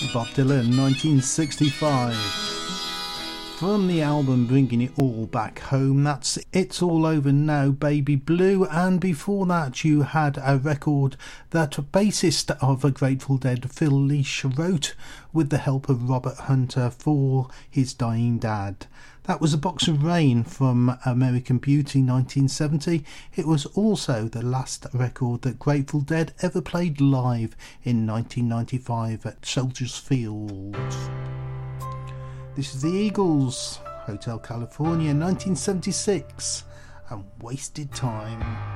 Bob Dylan, 1965. From the album Bringing It All Back Home, that's It's All Over Now, Baby Blue. And before that you had a record that bassist of the Grateful Dead, Phil Lesh, wrote with the help of Robert Hunter for his dying dad. That was A Box of Rain from American Beauty, 1970. It was also the last record that Grateful Dead ever played live in 1995 at Soldiers Field. This is the Eagles, Hotel California, 1976, and Wasted Time.